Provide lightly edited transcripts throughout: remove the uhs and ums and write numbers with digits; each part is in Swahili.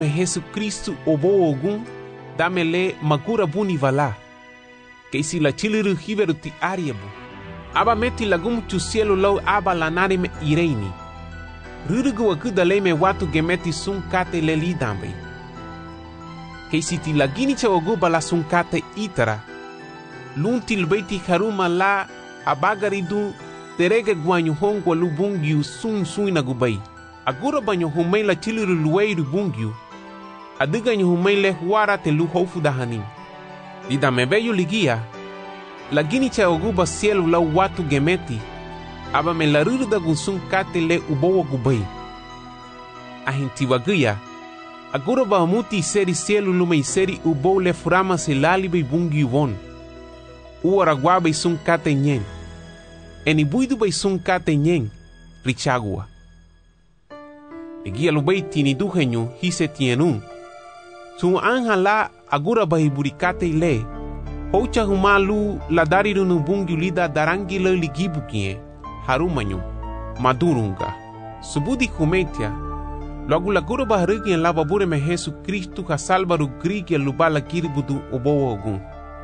Jesucristo obo ogun damele magura buni vala que si la chiliru hiveru ti ariabu aba meti lagum tu cielo lau aba lanare me ireini rurugu akudale me watu gemeti sun kate leli dambe que si ti lagini cha ogu bala sun kate itara lunti lbeiti haruma la abagaridu terege guanyu hongwa lubungyu sun inagubai agura banyo humei la chiliru lueiru bungyu adiga nyu humei le huara te lu hofu dahanin dida mebeyu ligia lagini cha oguba cielo la watu gemeti aba me laruru da gunsun kate le ubowa gubai ahinti wagia agura ba muti seri cielo lume seri ubo le furama se lalibe bungi won uara guabe sun kate nyen eni buidu be sun kate nyen richagua ligia lubei tini duhenyu hise tienun Sun anhala agura bahiburikate ile. Hocha humalu la dariru nubungi lida darangi le ligibukie. Harumanyu. Madurunga. Subudi kumetia. Logu lagura baharigi en lavabure me Jesu Cristo hasalbaru grigi lubala kiribudu obowo ogun.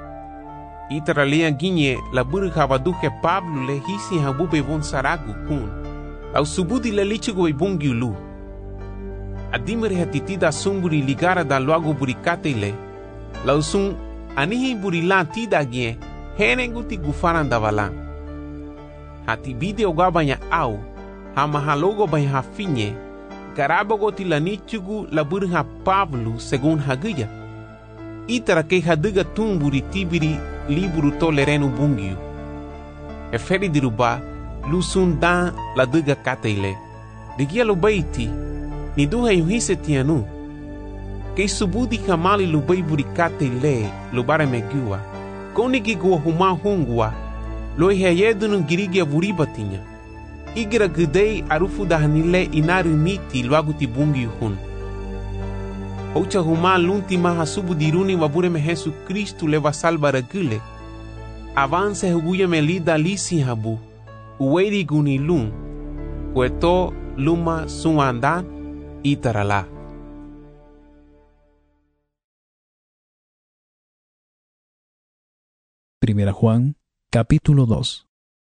Itaralia ginye la buru habaduke Pablo le hisi habube von saragu kun. Au subudi le lichigo ibungi ulu. Adimere hatitida sumburi ligara da luago burikate ile. Lausun anihi burilan tida gie henenguti gufaran da valan. Hati video gabanya au hamahalogo banya hafinye garabogo tilanichugu la burha Pablo según haguya. Itara ke haduga tumburi tibiri liburu tolerenu bungiu. Eferi diruba lusun dan la duga kate ile. Digia lo baiti ni duha yuhise tianu que subudi kamali lubai burikate le lubare megua konigi gua huma hungua lo heyedunu girigia buribatinya igira gudei arufu dahanile inaru miti luaguti bungi hun hocha huma lunti maha subudiruni wabure me Jesu Cristo leva salvara gule avance huguya melida lisi habu uweri gunilun kueto luma suandan Itarala. Primera Juan, capítulo 2.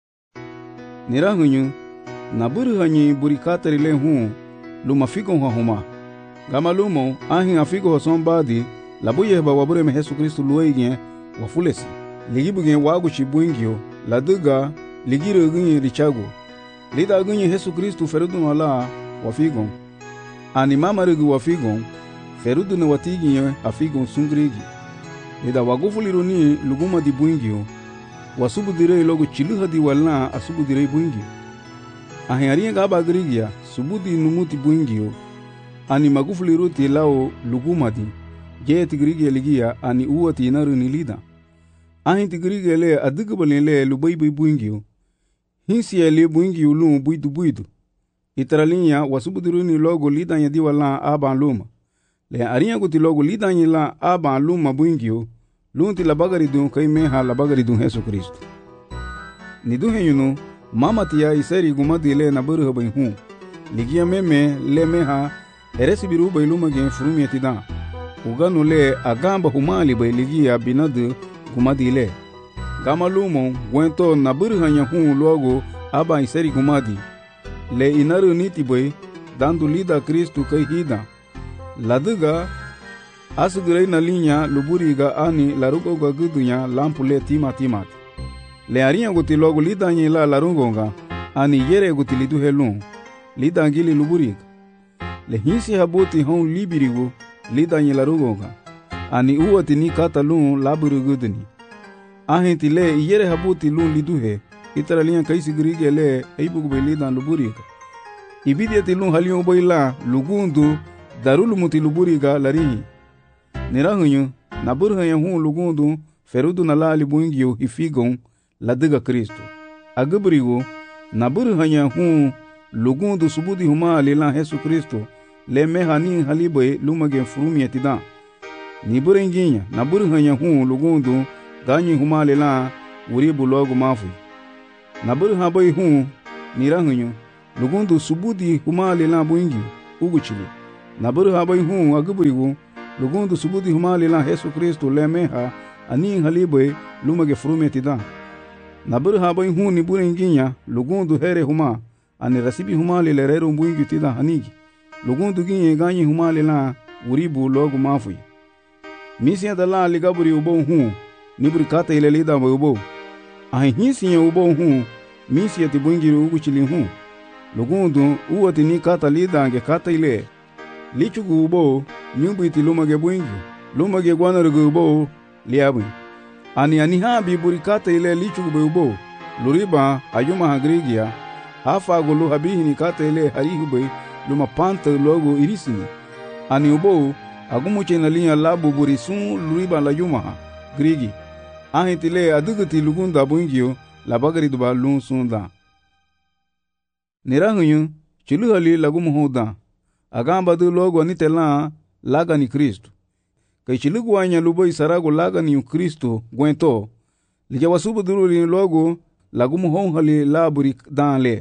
Nirahanyu, naburu hanyi burikatari le hu, luma figo huma. Gama lumo, ahin afigo hosombadi, labuye ba wabure me Jesu Cristo luege, wafulesi. Ligibuge wagu chibungio, laduga, ligiru gunye richago. Lida gunye Jesu Cristo ferudu ala, wafigo. Ani mamarigu wafigon ferudu na watiginye afigon sungrigi ida wagufuliruni luguma di buingio wasubudire logo chiluha di walna asubudire buingio ahiaria gaba grigia subudi numuti buingio ani magufuliruti lao luguma di jeti grigia ligia ani uwati naru nilida ahinti grigia le adigubale le lubaibai buingio hinsi le buingio lu buidu Itaralinya wasubudiruni logo lidanya diwala aban luma. Le arinya guti logo lidanya la aban luma buingio, lunti la bagaridun kai meha la bagaridun Jesu Cristo. Niduhe yunu, mama tia iseri gumadi le na buru habai hun. Ligia meme le meha, eresi biru bai luma gen furumi atidan. Uganu le agamba humali bai ligia binadu gumadi le. Gama lumo, gwento na buru hanya hun logo aban iseri gumadi. Le inaru niti boy dando lida Cristo kai hida laduga asugurei na linha luburiga ani larugo ga gudunya lampu le timat le arinha guti logo lida nyi la larungonga ani yere guti lidu helun lida ngili luburiga le hinsi habuti hon libirigo lida nyi larungonga ani uwati ni katalun laburu guduni ahinti le yere habuti lun liduhe Itaralia kaisi grige le eibugu belida luburiga. Ibidia tilun halion boila lugundu darulu muti luburiga larihi. Nirahunyu naburhanya hun lugundu ferudu na la libungio hifigon ladiga Cristo. Agabrigo naburhanya hun lugundu subudi huma lila Jesu Cristo le mehani haliboy lumage furumi etidan. Niburenginya naburhanya hun lugundu ganyi huma lila uribu logo mafu. Naburu habai hun nirahunyu lugundu subudi humali la buingi uguchili Naburu habai hu aguburigu lugundu subudi humali la Yesu Kristo lemeha ani halibe lumage frumetida. Naburu habai hu ni burenginya lugundu here huma ani rasibi humali lerero mbungi tida hanigi. Lugundu ginye ganyi humali la uribu logu mafui. Misia dala ligaburi ubo hu niburi kata ile lida ubo. Ahi hisinya ubo hu misia tibungiri uguchili hu. Lugundu uwati ni kata lida ange kata ile. Lichugu ubo nyumbu iti lumage bungi. Lumage guanarugu ubo liabu. Ani habi buri kata ile lichugu ubo. Luriba ayuma hagrigia. Hafa gulu habihi ni kata ile harihube luma panta logo irisini. Ani ubo agumuche na linya labu buri sun luriba la yumaha grigi. Ahitile aduguti lugunda bungio la bagari duba lun sunda. Nirahunyu chuluhali lagumuhoda. Agamba du logo anitela laga ni Kristo. Kay chiluguanya lubo isarago laga ni Kristo gwento. Lijawasubu duruli logo lagumuhonhali laburi danle.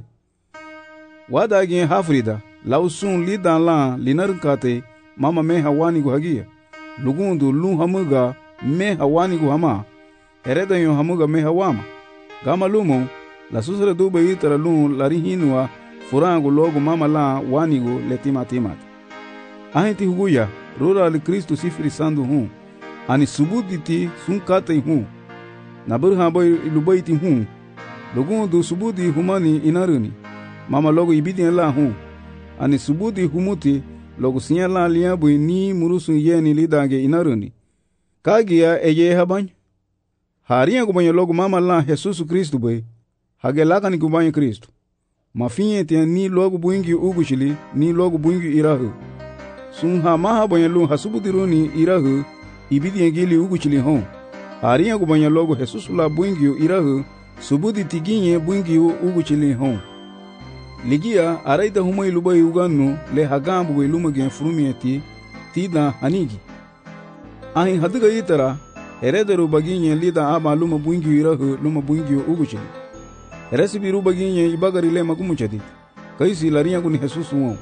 Wadagi hafrida lausun li dan la linarkate mama me hawani gu hagia. Lugundu lu hamuga me hawani gu hama. Hereda yo hamuga me hawama. Gama lumo la susre dube itara lu larihinua furangu logo mama la wanigu letimat. Ahiti huguya rura li Kristo sifiri sandu hu. Ani subuditi sunkate hu. Nabur haboy lubaiti hu. Lugundu subudi humani inaruni. Mama logo ibidin la hu. Ani subudi humuti logo sinya la liabu ni murusu yeni lidange inaruni. Kagia eye habany. Haria kubanyo logo mama la Jesus Kristo boy. Hage laka ni kubanyo Kristo. Mafinye tia ni logo buingi ugushili ni logo buingi irahu. Sunha maha banyo lu hasubudiruni irahu ibidin gili ugushili hon. Haria kubanyo logo Jesus la buingi irahu subudi tiginye buingi ugushili hon. Ligia araita humai lubai uganu le hagambu we lumage frumieti tida hanigi. Ahi haduga itara herederu baginye lida aba luma buingi irahu luma buingi uguchili. Heresibi ru baginye ibagari le magumuchadi. Kaisi lariya kuni Jesus wo.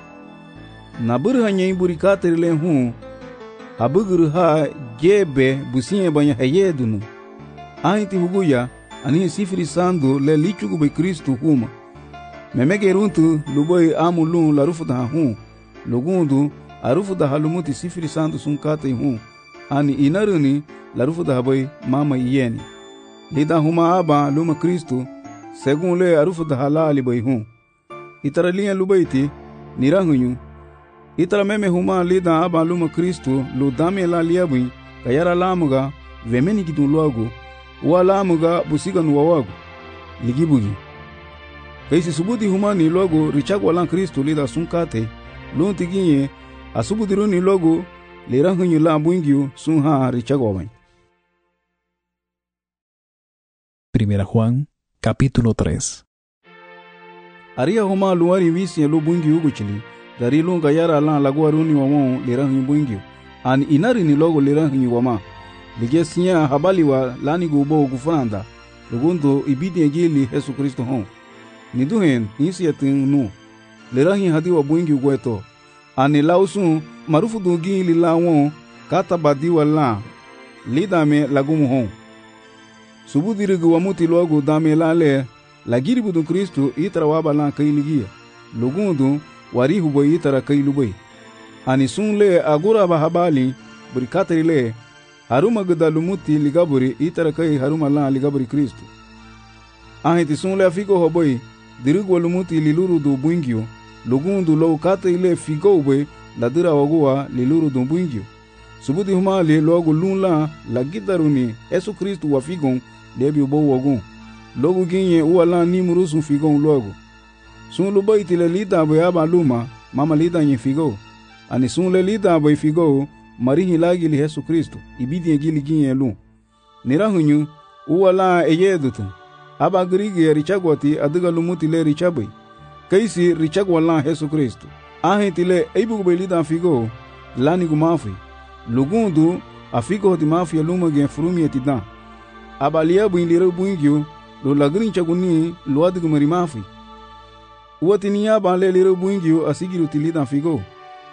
Nabur hanye iburi kateri le hu. Habuguru ha jebe businye banya hayedunu. Ahi ti huguya ani sifiri sandu le lichugu be Kristo huma. Memege runtu luboi amulun la rufuda hu. Lugundu arufuda halumuti sifiri sandu sunkate hu. Ani inaruni la rufuda haboi mama iyeni. Lida huma aba luma Kristo segun le arufuda halali bai hu. Itara liya lubaiti nirahunyu. Itara meme huma lida aba luma Kristo ludame la liabui kayara lamuga vemeni kitun luagu. Wa lamuga busiga nuwawagu. Ligibugi. Kaisi subudi humani logo richagwa lan Kristo lida sunkate lunti ginye asubudiruni logo lirahunyu la buingyu sunha richagwa bai. Primera Juan, capítulo 3. Aria huma luari visi lo buingyu uguchili dari lunga yara lan laguaruni wamo lirahunyu buingyu an inari ni logo lirahunyu wama ligesinya habali wa lani gubo gufanda lugundu ibidi ngili Yesu Kristo hon. Niduhen nisi yatin nu. Lerahi hadi wa buingi ugweto. Ani lausun marufu dungi li lawon kata badi wa la. Lidame lagumu hon. Subudirigu wa muti logo dame la le. Lagiri budun Kristo itara waba lan kai ligia. Lugundu warihu boy itara kai lubai. Ani sun le agura bahabali burikatari le. Haruma gada lumuti ligaburi itara kai haruma lan ligaburi Kristo. Ahiti sun le afiko hoboy. Dirigu walumuti liluru do buingio. Lugundu lo kata ile figowe la dira wagua liluru do buingio. Subudi humali logo lunla la gitaruni Yesu Kristo wa figon debi ubo wagun. Logo ginye uwala ni murusu figon logo. Sun luba itile lida boy aba luma mama lida nye figo. Ani sun le lida boy figo marihi lagi li Yesu Kristo ibidi ngili ginye lu. Nirahunyu uwala eyedutu. Aba grigi richagwati aduga lumuti le richabai. Kaisi richagwala Yesu Kristo. Ahitile eibu belida figo lani gumafi. Lugundu afigo di mafia luma gen frumi etidan. Aba liabu inlire buingyo lo lagrin chaguni lo adigu marimafi. Uwati niya ba le lire buingyo asigiru tilidan figo.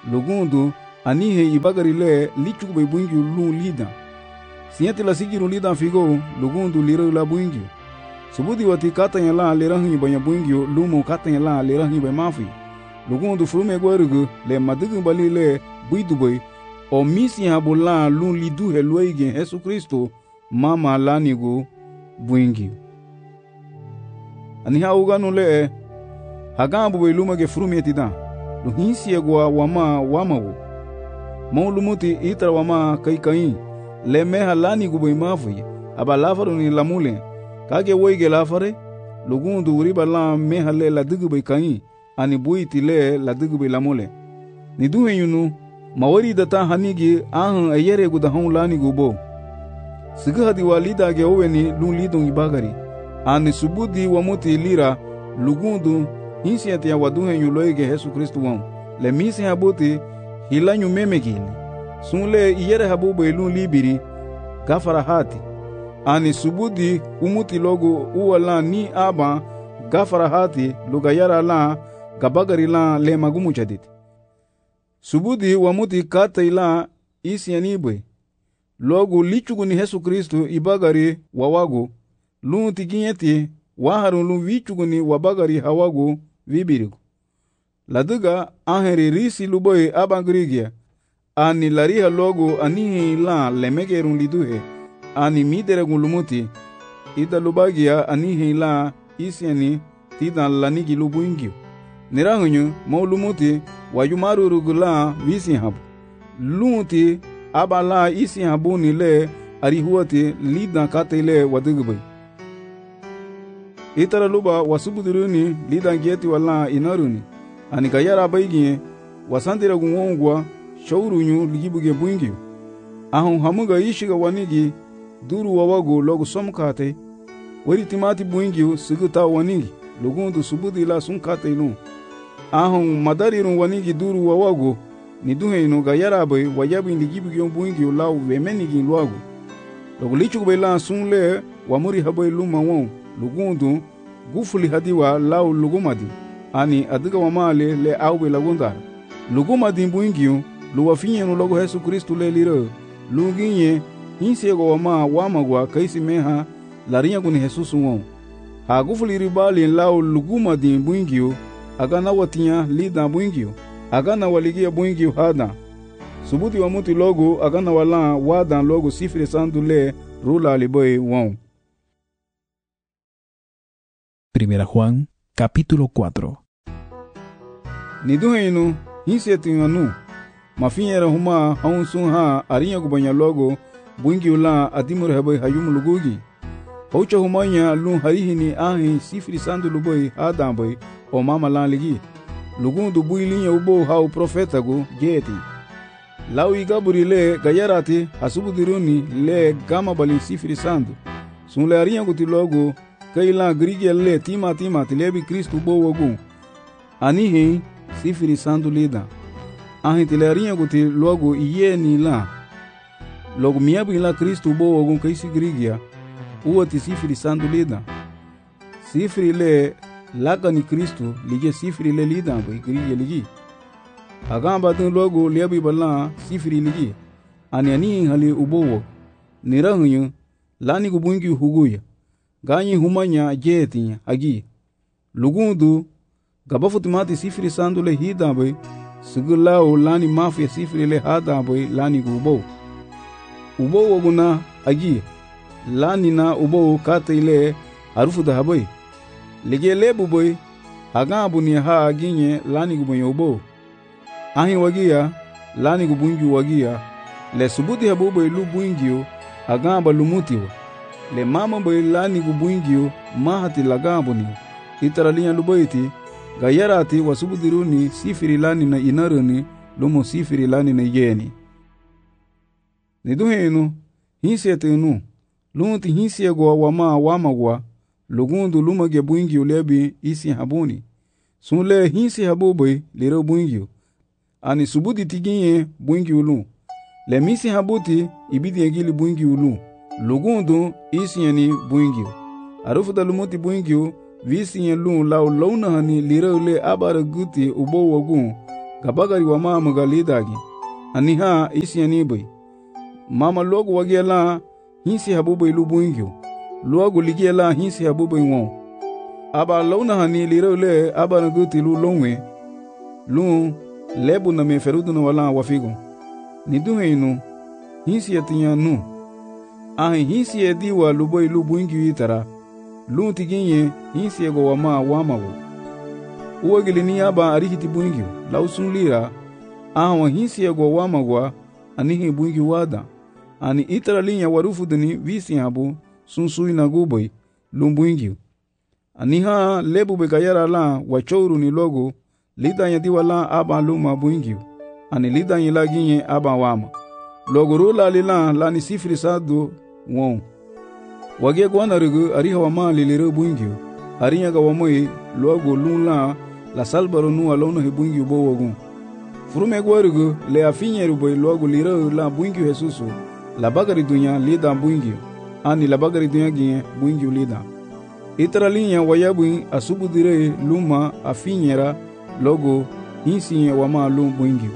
lugundu anihe ibagari le lichugu be buingyu lun lida. Siente la sigiru lida figo lugundu lira la buingyu. Subudi wati katanya la lerahi banya buingyu lumo katanya la lerahi be mafi. Lugundu frume gwarugu le madugu bali le buidubay o misi habu la lun lidu heluege Yesu Kristo mama lanigu buingyu. Aniha uganu le hagambu be lumage frume tida. Luhinsi gwa wama wamawo. Maulumuti itra wama kai le meha lanigu be mafi aba lafaru ni lamule. Kage woige lafare lugundu uriba la meha le la dugu be kai ani buiti le la dugu be lamule. Ni duhe yunu mawari data hanigi ahan ayere guda hon lani gubo. Siga hadi walida ge oweni lun lidong ibagari. Ani subudi wamuti lira lugundu hinsiati ya waduhe yuloige Yesu Kristu wan. Le misi habuti hilanyu memegili. Sunle iyere habube lun libiri gafara hati. Ani subudi umuti logo uwala ni aba gafara hati lugayara la gabagari la le magumu chaditi. Subudi wamuti kata ila isi yanibwe. Logo lichugu ni Yesu Kristo ibagari wawago. Lun tikinyeti waharun lun vichugu ni wabagari hawago vibirigo. Laduga aheri risi luboy abangrigia. Ani lariha logo anihi la lemegerun liduhe. Ani mideregun lumuti. Ida lubagia anihi la isiani tida lanigi lubuingio. Nirahunyu maulumuti wayumaru rugula visi habu. Lumuti abala isi habu ni le arihuati lida kate le wadugubay. Itara luba wasubuduruni lida gieti wala inaruni. Ani kayara baygie wasantiragun wongwa shaurunyu ligibuge buingio. Ahun hamuga ishiga wanigi duru wawago logo somkate. Wari timati buingio siguta wanigi. Lugundu subudi la sunkate ilun. Ahun madarirun wanigi duru wawago. Niduhe inu gayarabe wayabi ligibuge buingio lau vemenigi luago. Logo lichugbe la sunle wamuri habai luma wong. Lugundu gufuli hadiwa lau lugumadi. Ani adiga wamale le aube lagundar. Lugumadi buingio luwafinyenu logo Yesu Kristu le lire. Luginye hinsego wama wamagwa kaisi meha larinya kuni Jesus won. Ha gufuli ribali lau lugumadi buingio agana watinya lida buingio. Agana waligia buingio hada. Subuti wa muti logo agana wala wadan logo sifre sandule rula aliboy won. Primera Juan, capítulo 4. Niduheinu hinseti nganu. Mafinyera huma haunsun ha arinya kubanya logo buingi ula adimur haboy hayum lugugi. Haucha humanya lun harihini ahi sifri sandu luboy hadamboy o mama lan ligi. Lugundu builinya ubo hau profetago jeti. Lawi gaburi le gayarati hasubudiruni le gama bali sifri sandu. Sunle arinya kuti logo kaila grige le tima tilebi Kristu bo wogun. Anihi sifri sandu lida. Ahi tilarinya kuti logo iye ni la. Logo miabu ila Kristu bo wogun kaisi grigia. Uwa ti sifri sandu lida. Sifri le laka ni Kristu lige sifri le lida bai grigia ligi. Agamba dun logo liabi bala sifri ligi. Ani hali ubo wog. Nirahunyu lani kubungi huguya. Ganyi humanya jeti agi. Lugundu gabafutimati sifri sandu le hida bai. Sigulao lani mafia sifri le hada bai lani gubo. Ubo woguna agi. Lani na ubo kate ile harufu da habai. Lige lebu bai. Hagabu ni ha aginye lani gubo ubo. Ahi wagia lani gubungi wagia. Le subuti habu bai lu buingio. Hagamba lumutiwa. Le mama bai lani gubungio mahati lagambo ni. Itaralinya lubaiti gayarati wasubudiruni sifiri lani na inaruni lumo sifiri lani na yeni. Niduhenu hinsietenu lunti hinsiegwa wama wamagwa lugundu lumage buingio lebi isi habuni. Sunle hinsi habubai liro buingio. Ani subudi tiginye buingio lu. Le misi habuti ibidi egili buingio lu. Lugundu isieni buingio. Arufuta lumuti buingio visi yen lun lau launa hani liraule abara guti ubo wagun gabagari wa mama galidagi aniha isi anibai mama logo wagela hinsi habubai lubungyo logo ligela hinsi habubai ngo aba launa hani lirole aba naguti lu longwe lu lebu na me ferudu na wala wafigo ni duheinu hinsi atinya nu ahi hinsi ediwa lubai lubungyo itara lu tiginye hinsi ego wama wamawo uwagilini aba arihiti bungyo lausun lira ahwa hinsi ego wamagwa anihi bungyo wada ani itara linya warufu duni visi habu sunsui na gubai lumbungyo aniha lebu bekayara la wachouru ni logo lidanya diwa la aba luma bungyo ani lidanya la ginye aba wama logo rula lila la ni sifri sadu won wage gwana rugu ariha wama lilire bungyo arinya ga wamoi logo lula la salbaro nu alona he bungyo bo wogun furume gwarugu le afinye rubai logo lire la bungyo Jesusu la bagari dunya lida bungyo ani la bagari dunya ginye bungyo lida itara linya wayabu asubu dire luma afinyera logo hinsiye wama lum bungyo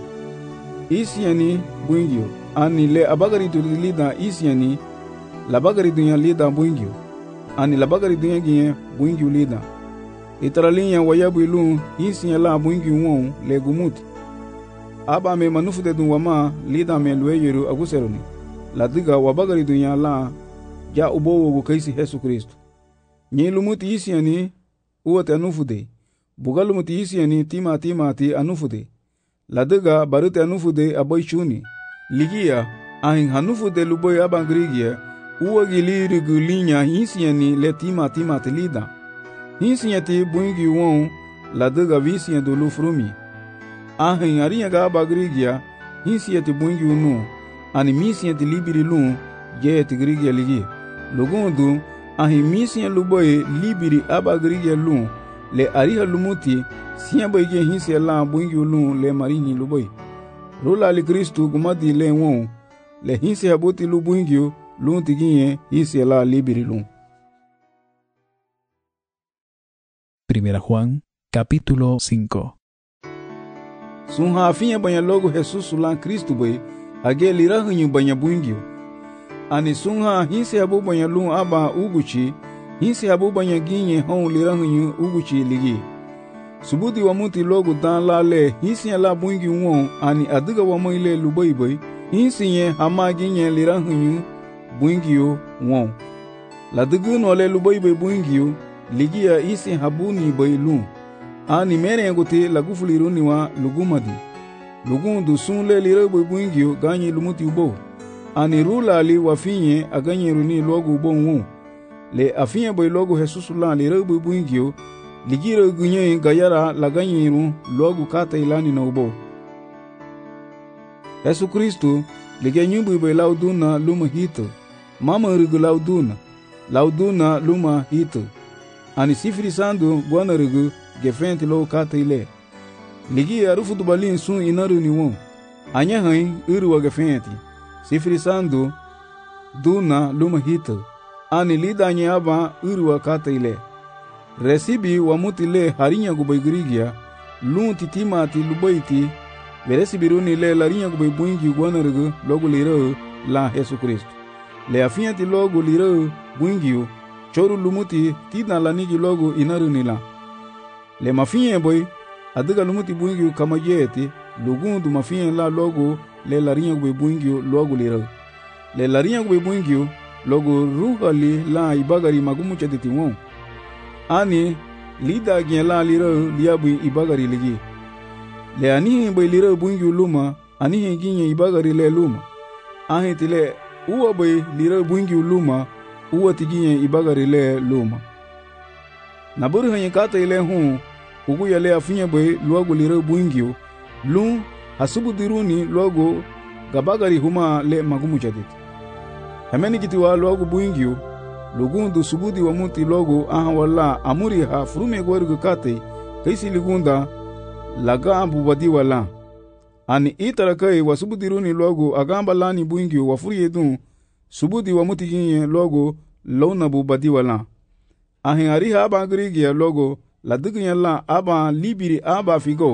isiani bungyo ani le abagari dunya lida isiani la bagari dunya lida bungyo ani la bagari dunya ginye bungyo lida itara linya wayabu lum hinsiye la bungyo won le gumuti aba me manufu de dun wama lida me lueyeru aguseroni la diga wabagari dunya la ja ubowo go kaisi Yesu Kristo nye lumuti isiani uwate anufude buga lumuti isiani timati anufude la diga barute anufude aboy chuni ligia ahin hanufude luboy abangrigia uwa giliri gulinya isiani le timati lida isiati bungi won la diga visian do lufrumi ahin ariya ga abagrigia isiati bungi unu ani misiati libiri lu je tigrigia ligi lugundu ahi misiya luboye libiri abagrigia lu le ariha lumuti siya boyge hinsi la bungi lu le marini luboy rula li Kristu gumadi le won le hinsi habuti lu bungi lu tiginye hinsi la libiri lu. Primera Juan, capítulo 5. Sunha afinha banya logo Jesus la Kristu boy age lirahinyu banya bungi ani sunha hinsi habu banya lu aba uguchi hinsi habu banya ginye hon lirahinyu uguchi ligi subudi wa muti logo dan la le hinsi la bungi won ani adiga wa moile luboy hinsi ye hama ginye lirahinyu bungi won la digu no le luboy bungi ligi ya isi habu ni boy lu ani mere ngote la gufuliruni wa lugumadi lugundu sunle lirebo bungi ganyi lumuti ubo ani rula li wafinye aganye runi logo bonwu le afinye boy logo Jesus la lirebo bungi ligiro gunye gayara la ganyi ru logo kata ilani na ubo Yesu Kristo ligenyumbu boy lauduna luma hito mama rugu lauduna luma hito ani sifri sandu gwana rugu gefenti lo kata ile ligi arufu dubalin sun inaru ni won anya hain uru wa gefenti sifri sandu duna luma hita ani lida nya aba uru wa kata ile resibi wa mutile harinya gubaygrigia lun titimati lubaiti veresibi le larinya gubaybungi gwana rugu logo liro la Yesu Kristo le afianti logo liro bungi choru lumuti tidna lanigi logo inaru ni la le mafiye boy adiga lumuti bungi kama jeti lugundu mafiye la logo le larinya gwe bungi logo lira le larinya gwe bungi logo ruhali la ibagari magumu chediti won ani lida gyen la lira liabu ibagari ligi le ani boy lira bungi luma ani ginye ibagari le luma ahi tile uwa boy lira bungi luma uwa tiginye ibagari le luma naburu hanye kata ile hu ugu yale afinye boy logo lire buingio lu hasubu diruni logo gabagari huma le magumu jadit hameni kitiwa logo buingio lugundu subudi wa muti logo aha wala amuri ha furume gwarugu kate kaisi ligunda laga ambu wadi wala ani itara kai wasubudi runi logo agamba lani buingio wafuri edun subudi wa muti ginye logo lona bu badi wala ahin ariha abagrigia logo la diginya la aba libiri aba figo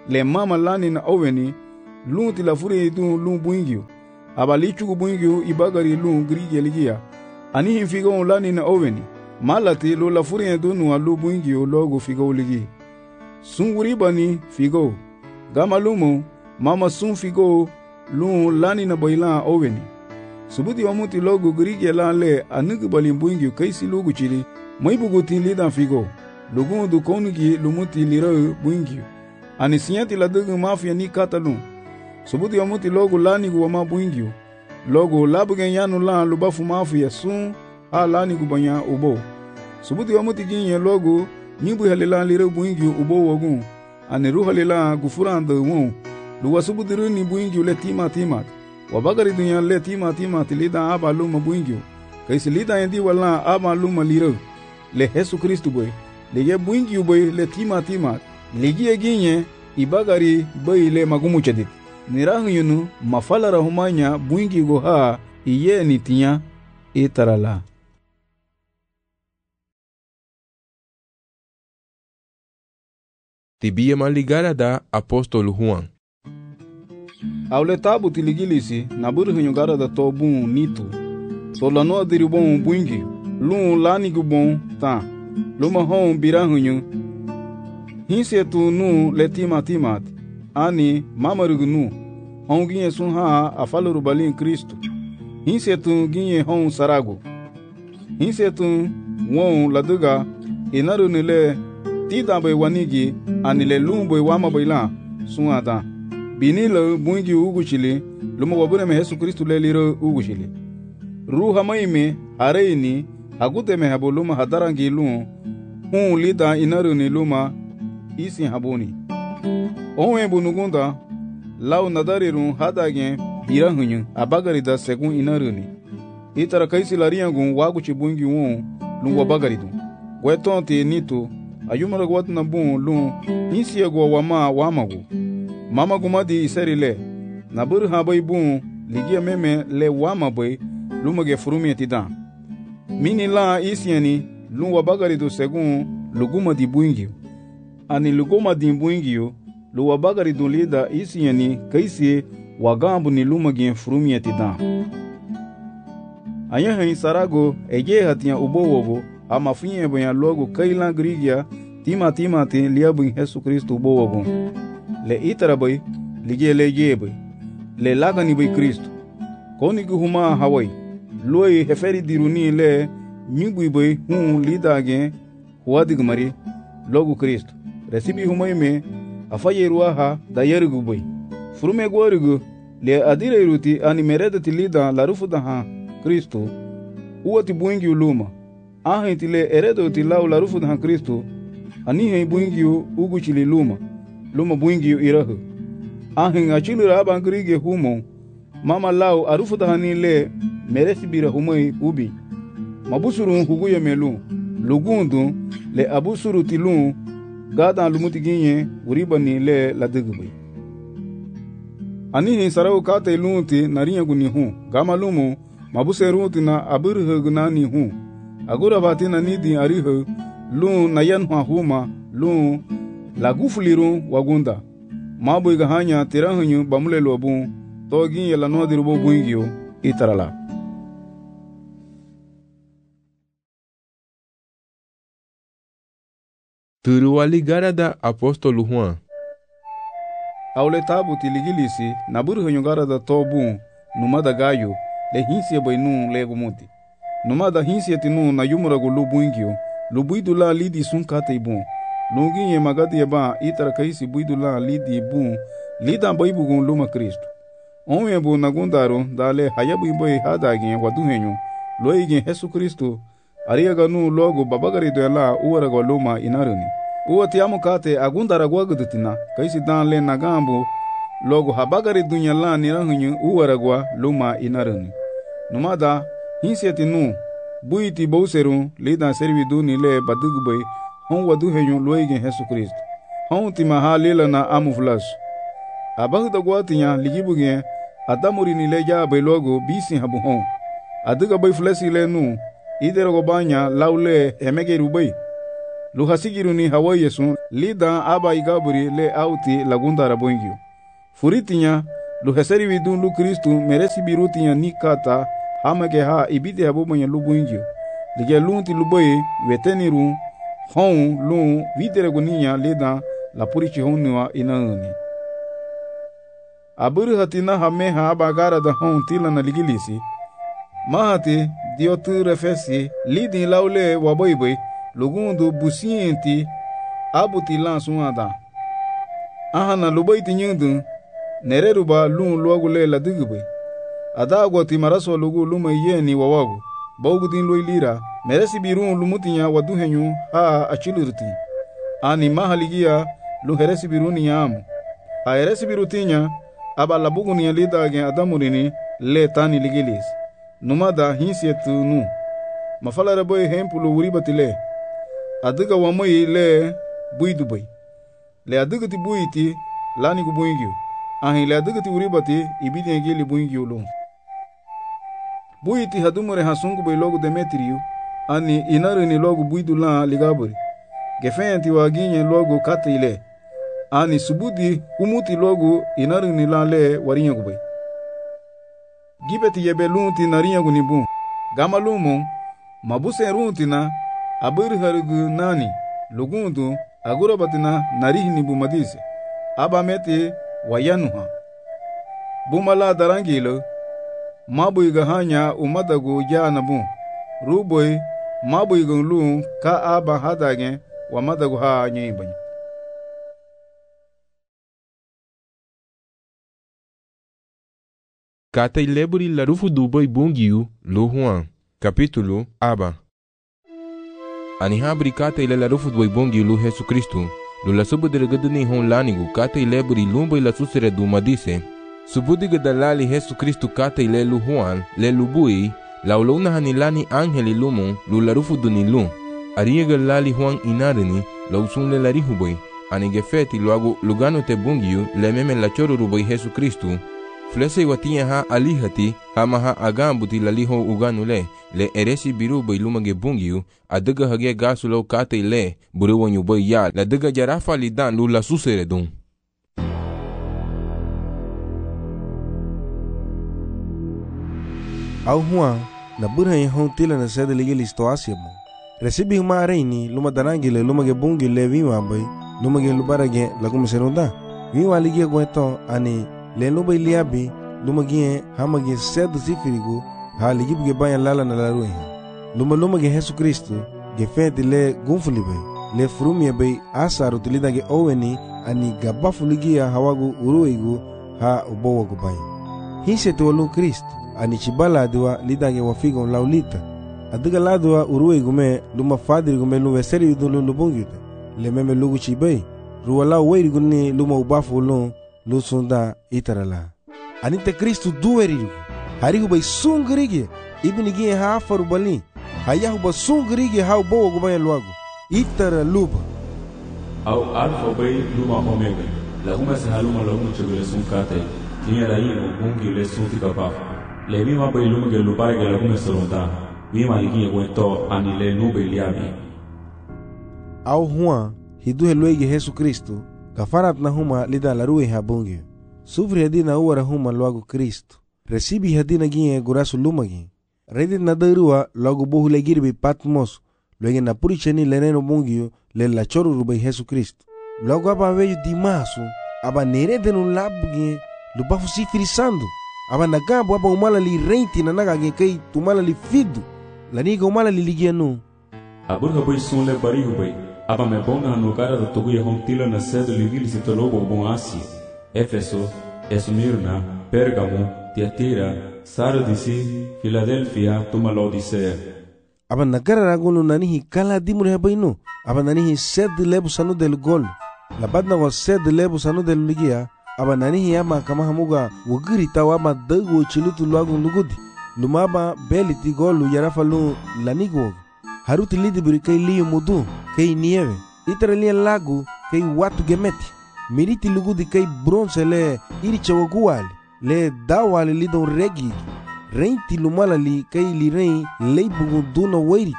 le mama lani na oveni lun ti la fure dun lun buingio abali chugu buingio ibagari lun grige ligia ani hin figo lani na oveni malati lo la fure dun nu alu buingio logo figo ligi sun wuri bani figo gama lumo mama sun figo lun lani na boilan oveni subuti wamuti logo grige lan le anugu balin buingio kaisi logo chili mai bugutin lidan figo lugun du konigi lumuti lira buingio ani sinyati la dugu mafia ni katalun subuti wamuti logo lani gu wama buingio logo labugen yanu lan lubafu mafia sun ha lani gu banya ubo subuti wamuti ginye logo nibu halilan lira buingio ubo wogun ani ruhalilan gufuran de won luwa subuti runi buingio le timat wabagari dunya le timat lida aba luma buingio kaisi lida yendi wala aba luma lira le Yesu Kristu boy lege buingio boy le timat legi eginye ibagari boy le magumu chedit nirahu yunu mafala rahumanya buingio go ha iye nitinya itarala Tibia maligara da apóstolo Juan. Aule tabu tiligilisi na burhu gara da tobun nito so la no diribon buingio lun lani gubon ta luma hon birahunyu hinse tu nu le timat ani mamarugnu hon ginye sun ha afaluru balin Kristo hinse tu ginye hon sarago hinse tu won laduga inaru nile tida bay wanigi ani le lumboy wama bayla sun ata binilo buingi uguchili luma wabure me Yesu Kristo le liro uguchili ruha maime areini agute me haboluma hadarangi lun hun lida inaru ni luma isi haboni onwe bunugunda law nadarirun hadagen birahunyu abagari da segun inaru ni itara kaisi lariangun waguchi buingi won lun wabagari dun wetonte nito ayumara gwat na bun lun isi ego wama wamago mama gumadi isarile na bur ha bay bun ligia meme le wama bay lumage furumi tidan mini la isiani lun wabagari do segun luguma di buingio ani luguma di buingio lu wabagari do lida isiani kaisi wagambu ni lumage furumi tidan anya hin sarago eje hatia ubowogo ama finye boya logo kailan grigia timati liabun Yesu Kristo ubowogo le itara bay lige le jebe le lagani bay Kristo koni guhuma hawai loy heferi diruni le nyugui bay hun lidage huadig mari logo Kristo resibi humayme afayeruwa ha dayergu bay furume gorigu le adire ruti ani meredati lida larufuda ha Kristo uati buingi uluma ahenti le eredo ti lau larufuda ha Kristo ani he buingi uguchili luma buingi irahu ahin achilu raba ngrige humo mama lau arufu dahani le meresi bira humai ubi mabusuru huguye melu lugundu le abusuru tilun gada lumuti ginye uribani le ladigbe ani hin sarau kate lunti nariya guni hu gama lumu mabuseruti na abirhu gunani hu agura batina nidi arihu lun nayan huma lun lagufuliru wagunda mabu gahanya tirahunyu bamule lobu togi yela no dirubo buingio itarala Turua ligara da apóstolo Juan. Aule tabu tiligilisi na burhunyu gara da tobu numada gayo le hinsie bainu legumuti numada hinsie tinu na yumura gulu buingio lubuidula lidi sunkate ibun lungi ye magadi yeba itara kaisi buidula lidi bun lida baibugun luma Kristo onwe bu nagundaro dale hayabu boy hadagi waduhenyu loigi Yesu Kristo ariyaga nu logo babagari dola uwaraga luma inaruni uwati amukate agundara gwagudutina kaisi danle nagambu logo habagari dunya la nirahunyu uwaragwa luma inaruni numada hinsieti nu buiti bouseru lida servidu ni le badugubay hon waduhenyu loigi Yesu Kristo hon tima halila na amuflas abagda gwatinya ligibuge adamuri ni le jabe logo bisi habu hon aduga bay flesi le nu idero go banya laule emegeru bay Luhasigiru ni hawa Yesu lida aba igaburi le auti lagunda rabongio. Furitinya luheseri vidun lu Kristu meresi birutinya nikata hamage ha ibide abomonya lubungio. Lige lunti luboye weteniru hon lu videre guninya lida la purichi honua inaani. Aburu hatina hameha abagara da hon tila na ligilisi. Mahati diotu refesi lidi laule waboiboy lugundu busienti abuti lansuada. Ahana luboiti nyundu nereruba lun luagule la digube. Adagwa timaraso lugu luma yeni wawagu. Baugutin loilira meresi birun lumutinya waduhenyu ha achilurti. Ani mahaligia luheresi biruni yamu. Ha heresi birutinya aba labuguni lida gen adamurini le tani ligilis. Numada hinsietu nu. Mafala reboy hempulu uribatile. Adiga wamoi le buidubai. Le adigati buiti lani kubuingyu. Ahi le adigati uribati ibidi ngili buingyu lu. Buiti hadumure hasungu bai logo Demetriu. Ani inarini logo buidu la ligaburi. Gefenti waginye logo kata ile. Ani subudi umuti logo inarini la le warinya kubai. Gibeti yebe lunti narinya gunibu. Gama lumo mabuse runti na abiri harigu nani lugundu agura batina narihini bumadise. Aba meti wayanuha. Bumala darangilo mabuiga hanya umadagu jana bu. Ruboy mabuiga lu ka aba hadage wa madagu ha nyibany. Kata ileburi larufu duboy bungiu lu Juan. Capítulo aba. Ani habri kata ile larufu duboy bungiu lu Jesu Kristu. Lu la subu dirigadu hon lanigu kata ileburi lumboy la susere dumadise. Subudiga dalali Jesu Kristu kata ile lu Juan le lubui. La uluna hanilani angeli lumo lu larufu dunilu. Ariega lali Juan inarini la usun le larihuboy. Ani gefeti luagu lugano te bungiu le meme la choro ruboy Jesu Kristu. Flese iwatinya ha alihati hama ha agambuti laliho uganule le eresi biru boy lumage bungiu adiga hage gasulo kate ile buruwanyu boy ya la diga jarafa lidan lu la susere dun. Au Juan na burha ya hon tila na sede ligi listo asiamo. Resibi huma reini luma danangile lumage bungi le viwa boy lumage lubarage lagume serunda. Viwa ligi gweto ani le luba iliabi lumagi hamagi sedu sifirigu ha ligib ge banya lala na laruhi luma ge Jesu Kristu ge fenti le gunfulibe le frumie be asaru tilida ge oweni ani gabafu ligia hawagu uruigu ha ubowa gu banya hise tuwalu Kristu ani chibala diwa lida ge wafigo laulita adiga ladwa uruigu me luma fadirigu me lume seri udulu lubungita le meme lugu chibay ruwala weirigu ni luma ubafu ulun lusunda itarala anite Kristu duwerigu harigu bay sungrige ibnigi ha farubali hayahu ba sungrige ha bowo gubaya luagu itara luba au alfa bay luma omega la huma sahaluma la huma chugule sunkate tinya raino bungi le sunti kapa le mima bay luma ge lubare ge la huma salonda mima ligi wento ani le nube liami au Juan hidu helwege Jesu Kristu kafarat na huma lida la ruhi habungi. Sufri hadina uwara huma luagu Kristu. Resibi hadina ginye gurasu lumagi. Redit na darua luagu bohu le girbi Patmos. Luege na puricheni le neno bungiyo le la choru rubai Jesu Kristu. Luagu aba veju dimasu. Aba nere denu labu ginye lubafu sifiri sandu. Aba nagabu aba umala li reinti na naga ginye kai tumala li fidu. La niga umala li ligia nu. Aburga bai sun le barihu bai. Aba me bonga no cara do togu ya hontila na sede livili se tolobo bon Asia, Éfeso, Esmirna, Pérgamo, Tiatira, Sardisi, Filadelfia, tuma Laodicea. Aba nagara ragunu nanihi kala dimure habainu. Aba nanihi sede lebu sanu del gol. La badna wa sede lebu sanu del ligia. Aba nanihi ama kama hamuga wagiri tawa aba dagu chilutu luagun lugudi. Lumaba beliti golu yarafalu lanigwog. Haruti lidi buri kai liyo mudu, kai nieve. Itara liya lagu, kai watu gemeti. Miriti lugudi kai bronze le iri chawaguali. Le dawali lidon regi. Reinti lumala li kai li rein leibugu duna wairiti.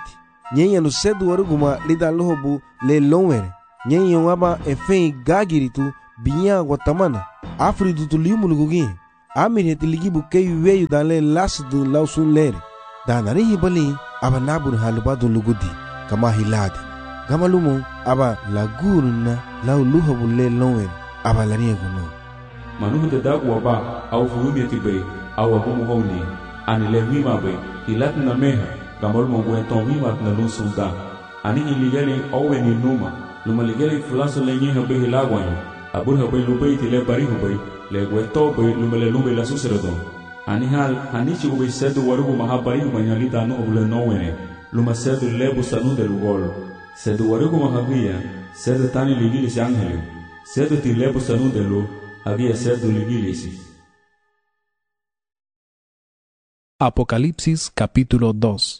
Nyenya no sedu waruguma lida lohobu le lonwere. Nyenya waba efei gagiritu binya guatamana. Afridu tu liumulugugi. Amir heti ligibu keyu weyu dan le lasdu lausun lere. Dan arihi bali aba nabur halubadu lugudi kama hiladi. Gama lumo aba laguruna lau luhobu le lonwere aba lariya guno. Manuhu te dagu waba au furumi atibe au wabumu honi. Ani le wima be hilat na meha gamol mo bueton wima na lunsunda. Ani iligeli owe ni numa. Luma ligeli fulaso le nyeha be hilagwanyo. Abur habe lube iti le barihu be le gueto be lume le lube la suserodon. Ani hal hanichi ube sedu warugu maha barihu manyalita no obule nowene. Luma sedu lebu sanu de lugol. Sedu warugu maha guia sedu tani ligilisi angeli. Sedu ti lebu sanu de lu había sedu ligilisi. Apocalipsis capítulo 2.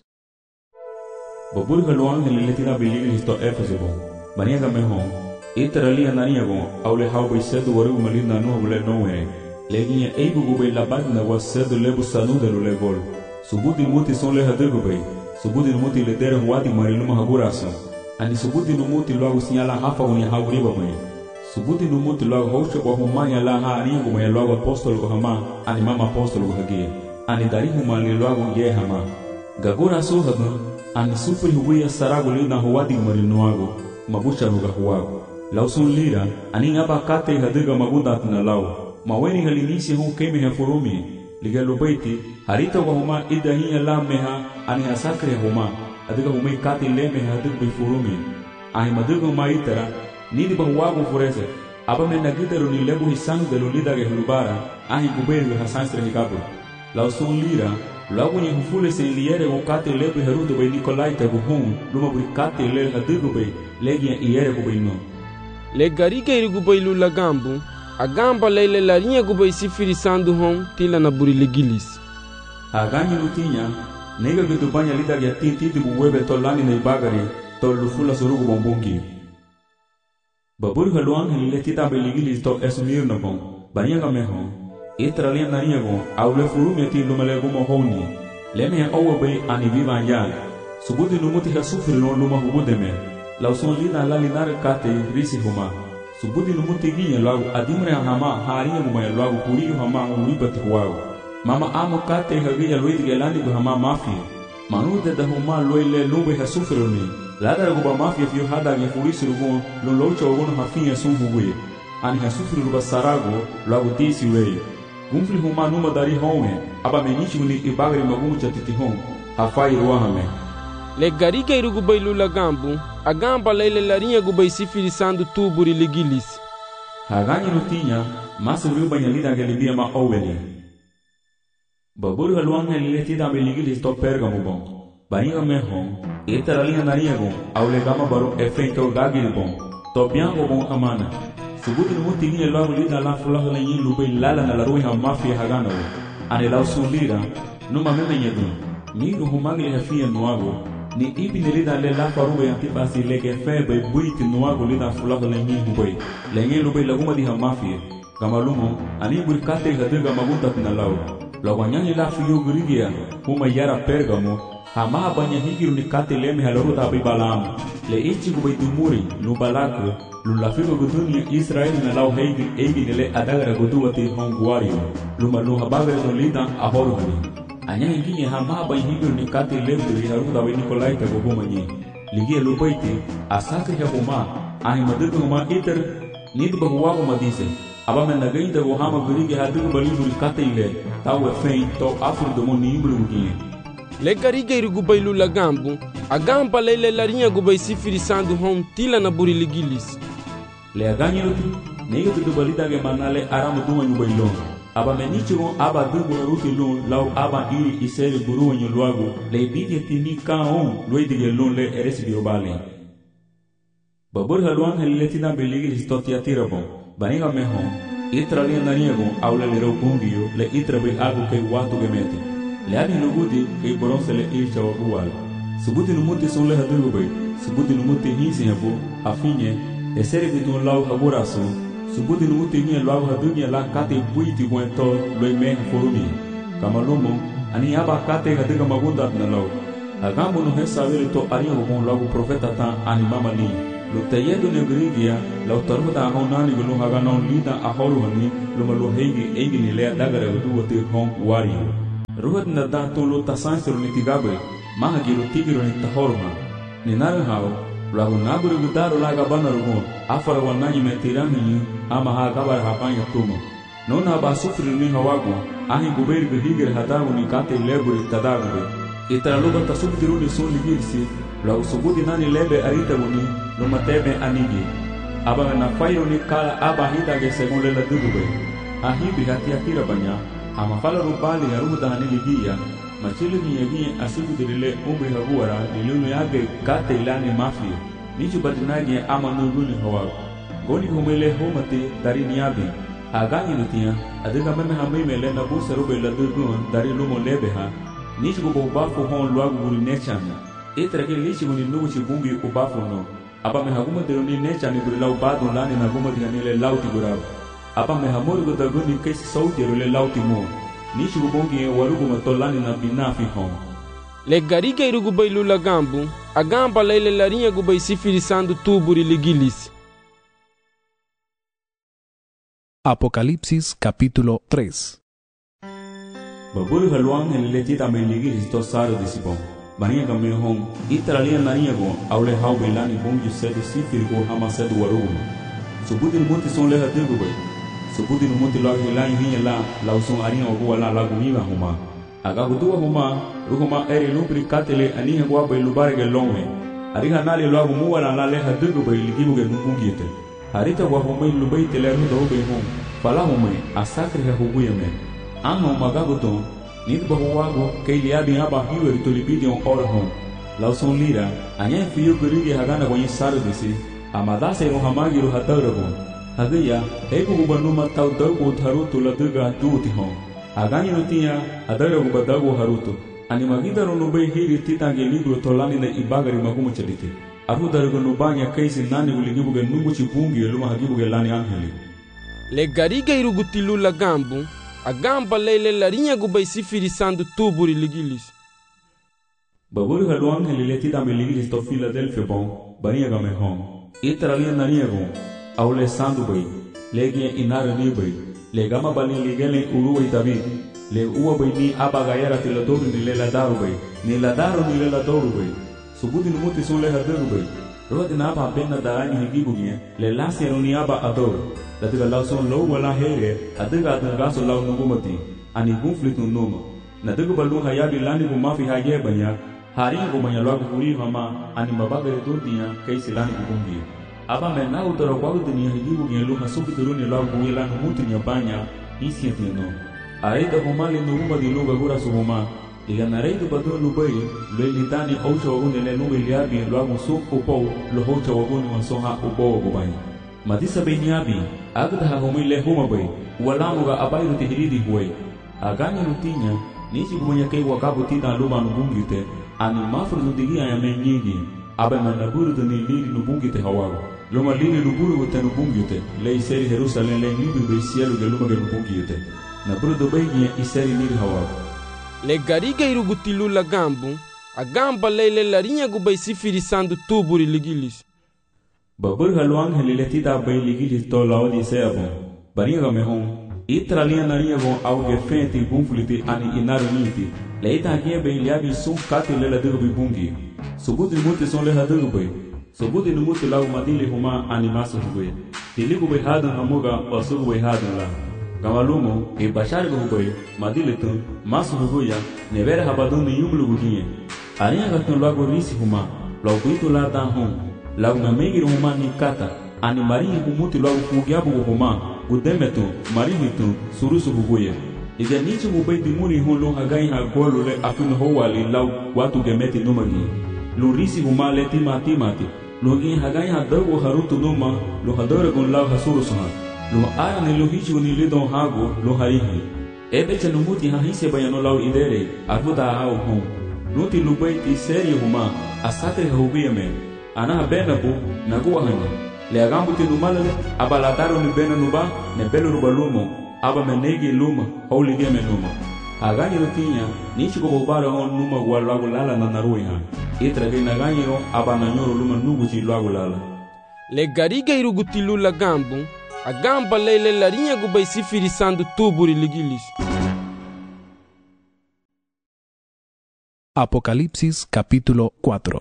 Babur halu angeli letina biligilisi to Éfeso bon. Maniaga mehon. Iteralia naniagon aule haubai sedu warugu malina no obule nowene. Leginha eibu gubei labadna was sedu lebu sanu de lu legol. Subudi muti son le hadugubei. Subudi muti le dere huati mariluma hagurason. Ani subudi numuti logo sinyala hafa unya hauriba mwe. Subuti numuti logo hosha kwa humanya la ha aringu mwe logo apostolo ko hama ani mama apostolo ko hage. Ani darihu mali logo ye hama. Gagura so hadu ani supri huwiya saragu lina huwadi marinuago mabusha ruga huwago. Lausun lira ani ngaba kate haduga magudat na lau. Maweni halinisi hu kemi hafurumi. Ligalo baiti harita wa huma idahiya la meha ani hasakre huma. Adiga humay kati leme hadug bifurumi. Ahi madugo maitara nidi bahuwago furese. Aba me nagitaru ni lebu hisanu de lulida ge hulubara. Ahi guberi hasanstre hikabu. Lausun lira logo ni hufule se liere go kati lebu herudo be Nikolai te buhun. Luma buri kati le hadugo be legia iere go be no. Le garike irigu be lula gambu. Agamba leile larinha gubei sifiri sandu hon tila na buri legilis. Aganyi lutinya nega gitu banya lida ya tinti di buwebe tolani na ibagari tol lufula surugu bombongi. Babur haluang hele tita beligilis to esumir na bon. Banya gameho. Itralia nariya go aule furumi ati lumale gumo honi. Leme ya owa bei ani viva ya. Subudi numuti ha sufri no luma hubudeme. Lauson lida la linar kate risi huma. Subudi numuti ginya lagu adimre hama hariya mumaya lagu kuriyo hama uribati huwago. Mama amo kate hagiya luiti gelani gu hama mafia. Manute da huma loile lube ha sufroni. Ladara guba mafia fiyo hada ya furisi rugun lolocha wagono hafinya sunhuwe. Ani ha sufri ruba sarago lagu tisi wei. Gumfli huma numa dari home. Aba menichi uni ibagari magumu chatiti home. Hafai ruahame. Le garike irigu be lula gambu. Agamba leile larinha gubei sifiri sandu tuburi legilis. Haganyi lutinya masu ruba nyalida gelibia ma oweli. Babur haluang hele tida beligilis to Pergamo bon. Baniga mehon iteralia nariago aule gama baro efeito gagil bon. To biango bon amana. Subuti numuti gine logo lida la fulaho le yin lube lala na la ruiha mafia hagana we. Ane lau sulira numa meme nyedun. Miru humagli hafia nuago. Ni ipi nilida le la farube antipasi leke febe buiti nuago lida fulaho le yin hubei. Le yin lube laguma diha mafia. Gamalumo ani burkate hadiga magunta tinalaw. Lawanyani la fiyo gurigia huma yara Pergamo hama banya higiru ni kate leme halaruta abibalamu. Le ichi gubei dumuri lubalako lulafigo guduni Israel na lau heigi nile adagara guduwati honguario. Lumalu habagare no lida ahoruhani. Anya hingi hama banya higiru ni kate leme haruta abe Nikolai te gohumanyi. Ligia lupaiti asakri ya huma ahi madugu huma iter nid bahuwago madise. Aba men nagain da hama gurigi hadu balibul kataile tawe fein to afur do moni imbulugi. Le garike irigu be lula gambu. Agamba leile larinha gubei sifiri sandu hon tila na buri legilis. Le aganyi lutu nega du balida ge manale aramu duma nyubailon. Aba menichigo aba dubu ruti lun lau aba iri iseri buru nyulwago le bidi tini kaon loidige lun le eresi biobale. Babur haluan heletina beligis to tiatirabon. Baniga mehon itralia naniago aule le ropungiyo le itrabe algo ke watu gemete. Le ani lugudi ke boronse le ircha wagual. Subuti numuti son le hadugubei. Subuti numuti hisi habu afinye eseri bitun lau haburaso. Subuti numuti nye lau hadunya la kate buiti buento loime forumi. Kamalumo ani aba kate haduga magunda na lau. Agambo no resavele to aria bom logo profeta ta animama li. Lo tayedo ne grigia, lo tarmuta honani gulu haganon lida aholuhani, lo malo hegi ni le dagara du wote hon wario. Ruhat na da to lo tasansero ni tigabe, mahagiro tigiro ni tahorma. Ni narhao, lago naburu gudaro laga banarugo, afara wanani metirani ama hagabar hapanya tumo. Nona ba sufri ni hawago, ahi guberi ghiger hadago ni kate leburi tadago. Itara luga tasubdiru ni sun ligirsi, lago subudi nani lebe arita wuni, lo matebe anigi. Aba na fayo ni kala aba hidage según lela dugube. Ahi bihati akira banya, ama fala rubali ya ruda hani ligia, machili ni yegi asubdirile umri haguara, nilunu yage kate ilani mafia. Nichu badinagi ama nuguni hawago. Goni humele homate dari niabi. Agangi nutia, adiga meme hamimele na busa rube la dugun dari lumo lebeha. Nichi go bafo hon luagu guri nechani. Itrage lichi guni nugu chibungi ubafo no. Aba me haguma deroni nechani guri lau badu lani na guma diganile lauti gurao. Aba me hamori go daguni kesi sauti rule lauti mo. Nichi go bongi warugu matolani na binafi hon. Le gariga irugu bailu la gambu, a gamba leile larinha gu bai sifirisando tuburi ligilisi. Apocalipsis capítulo 3. Baburi haluang en letita me ligis to saro disipon. Bania game home, italian naniago, aule how belani bongi said sifirgo hama said warugu. Subudin muti son leha degube. Subudin muti lag hilai hiela, lauson aria ogo la lagumiva huma. Agagudua huma, ruhuma eri lubri katele aniha gua bai lubarge longe. Ariha nali lagu muwa la leha degube ligibuge nubungite. Harita wa humay lubay teleru do be hum fala humay asakre ha hubuyame anno magagoton nit bahuwago kay liabi aba hiwer to libidi on ora hum lauson lira anya fiyo gurigi hagana gonyi saru disi amada se ro hamagi ro hatarago hagaya ego ubanuma tau dago tharuto laduga duti hum agani notia adara ubadago haruto animagida ro nubay hiri titange libro tolani na ibagari magumu chalite Aru darugo nubanya kaisi nani uligibuge nubuchi bungi luma hagibuge lani angeli. Le gariga irugutilu la gambu, a gamba leile larinha gu bai sifirisando tuburi ligilis. Baburi halu angeli letida me ligilis to Philadelphia bon, barinha game home. Itaralia naniago, aule sandu bai, legia inara ni bai, le gama bali ligele uruwa David, le uwa bai ni abagayara tiladoru ni lela daru bai, ni ladaru ni lela doru bai. Subudi numuti son leha degube. Rodi naba bena darani higibugie, le lasi eroniaba ador. Latiga lau son low wala here, adiga adagaso lau nugumati, ani gunflit numa. Nadiga balu hayabi lani gumafi haye banya, hari gumanya lagu huri hama, ani mabagare turdiya, kaisi lani gubungi. Aba mena utara wagudini higibugie luha subiduruni lau guila numuti nyabanya, isietino. Aida humali nuguma di luga gura suhuma, Iganarei badu lubai, lo litani oucha waguni le nube liabi lo agu suk upou lo hocha waguni wasoha upou wagubai. Madisa beniabi, agda hahumi le huma bai, walamuga abai ruti hiridi huai. Aganya rutinya, nisi gumanya kei wakabu tita luma nubungite, ani mafru nudigi ayame nyingi, abai manaburu tani liri nubungite hawago. Luma liri nuburu wate nubungite, le iseri Jerusalem le nibi bai sielu ge luma ge nubungite. Naburu dubai nye iseri liri hawago. Le gariga irugutilu la gambu, a gamba leile larinha gu bai sifirisando tuburi ligilis. Babur haluang heliletida bai ligilis to laodi seabon. Baringa game hom, itralia narinha gon auge fenti gunfliti ani inaru niti. Leita agia bai liabi sun kati lela dugubi bungi. Subudi muti son leha dugubi. Subudi numuti lau madili huma animasu hugui. Tiligu bai hadan hamuga wasugu bai hadan la. Gamalumo, e bashar gubai, madilitu, masu huguya, nevera habadun ni yumlu guginye. Arinha gatun lago risi huma, lago itu la dan hum, lago namegir huma ni kata, ani marinha humuti lago fugiabu huma, gudemetu, marihitu, surusu huguya. Iga nichi gubai dimuri hun lo hagai ha golu le afin howali lau watu gemeti numagi. Lu risi huma le timati, lo gin hagai ha dago harutu numa, lo hadore gun lau hasurusuha. Lo ara ne lo hichi ni lidon hago lo harihi. Ebe che numuti ha hise bayano lau idere, avuda hao hom. Nuti lubai ti seri huma, asatre hubiyame. Ana benabu, naguwa hanya. Le agambu ti numalale, abalataro ni bena nuba, ne belu rubalumo, aba menegi luma, holy game numa. Aganyiro tinya, nichi ko bobalo on numa gwa lagu lala na narui ha. Itra ke naganyiro aba na nyoro luma nugu chi lagu lala. Le gariga iruguti lula gambu, a gamba lele larinha gubai sifiri sandu tuburi ligilis. Apocalipsis capítulo 4.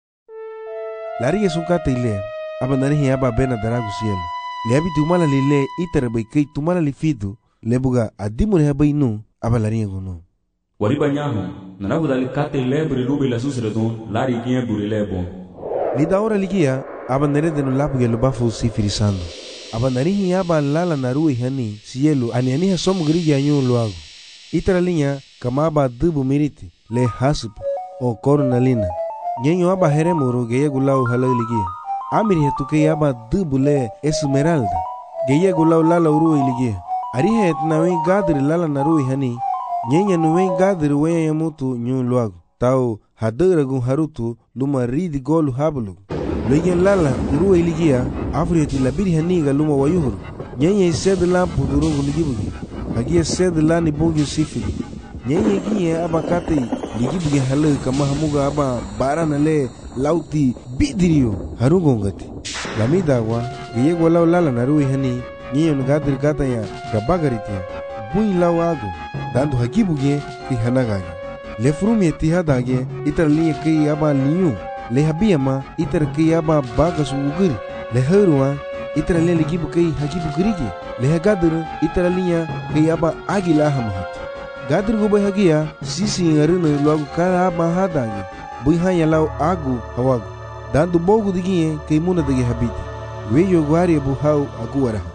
Larinha sukata ile, aba narihi aba bena daragu cielo. Le abi tumala lile itara bai kei tumala lifidu, le buga adimure habai nu, aba larinha gono. Wariba nyaho, naragu dali kate lebri lubi la susredon, lari gien buri lebon. Lida ora ligia, aba nerede no lapuge lubafu sifiri sandu. Aba narihi aba lala narui hani cielo anianiha somu grigi anyu luago. Itara linha kama aba dubu miriti le hasip o coronalina. Nyenyo aba heremuro geya gulau halaligia. Amiri hetuke aba dubu le esmeralda. Geya gulau lala urui ligia. Arihe etnawe gadri lala narui hani. Nyenya nuwe gadri wenya yamutu nyu luago. Tau hadera gun harutu luma ridi golu habulu. Loyen lala urui ligia. Afrieti labiri haniga luma wayuhuru. Nyenye sed lampu durungu ligibugi. Hagia sed lani bongi sifiri. Nyenye gie aba kate ligibugi halu kama hamuga aba barana le lauti bidirio harungongati. Lamida wa geye golau lala narui hani. Nyenye nugadri kata ya gabagaritia. Bui lau agu. Dandu hagibugi ki hanagagi. Le frumi etihadage itar liye kei aba liyu. Le habiyama itar kei aba bagasu ugiri. Le heruwa itara le ligibu kei hagibu girigi. Le hagaduru itara linya kei aba agila hamahat. Gadru gubai hagia sisi ngarino luagu kara aba hadagi. Bui hanya lau agu hawagu. Dandu bogu digie kei muna dagi habiti. Weyo guari abu hau agu waraha.